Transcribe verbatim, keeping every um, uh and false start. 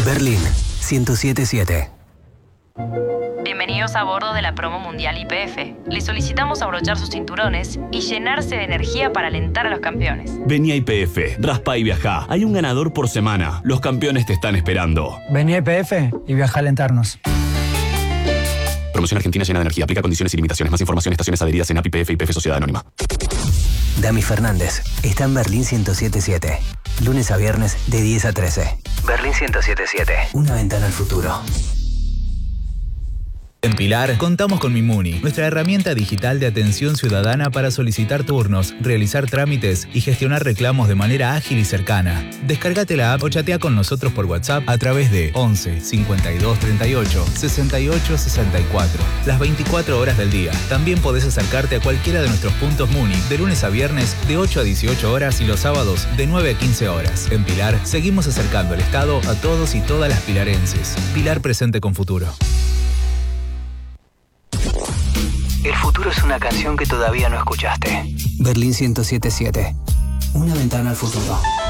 Berlín ciento siete punto siete. Bienvenidos a bordo de la promo mundial Y P F. Les solicitamos abrochar sus cinturones y llenarse de energía para alentar a los campeones. Vení a Y P F, raspa y viajá. Hay un ganador por semana. Los campeones te están esperando. Vení a Y P F y viajá a alentarnos. Promoción Argentina llena de energía. Aplica condiciones y limitaciones. Más información, estaciones adheridas en A P I P F y P F Sociedad Anónima. Dami Fernández está en Berlín ciento siete punto siete. Lunes a viernes de diez a trece. Berlín ciento siete punto siete. Una ventana al futuro. En Pilar, contamos con Mimuni, nuestra herramienta digital de atención ciudadana para solicitar turnos, realizar trámites y gestionar reclamos de manera ágil y cercana. Descárgate la app o chatea con nosotros por WhatsApp a través de once cincuenta y dos treinta y ocho sesenta y ocho sesenta y cuatro, las veinticuatro horas del día. También podés acercarte a cualquiera de nuestros puntos Muni de lunes a viernes de ocho a dieciocho horas y los sábados de nueve a quince horas. En Pilar, seguimos acercando el Estado a todos y todas las pilarenses. Pilar presente con futuro. El futuro es una canción que todavía no escuchaste. Berlín ciento siete punto siete. Una ventana al futuro.